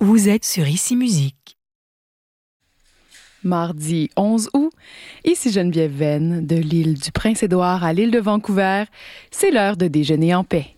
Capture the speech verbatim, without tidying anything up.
Vous êtes sur Ici Musique. Mardi onze août, ici Geneviève Venn, de l'île du Prince-Édouard à l'île de Vancouver. C'est l'heure de déjeuner en paix.